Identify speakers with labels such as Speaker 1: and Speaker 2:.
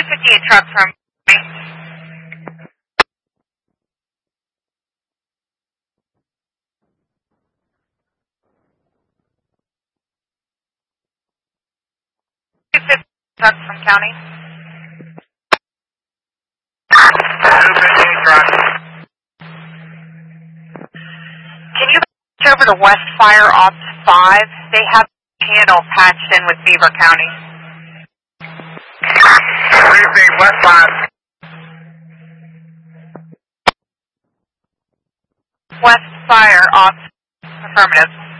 Speaker 1: 258 truck from me. Truck from county.
Speaker 2: 258 truck.
Speaker 1: Can you patch over to West Fire Ops 5? They have a channel patched in with Beaver County.
Speaker 2: What do you think, West 5?
Speaker 1: West Fire Ops, affirmative.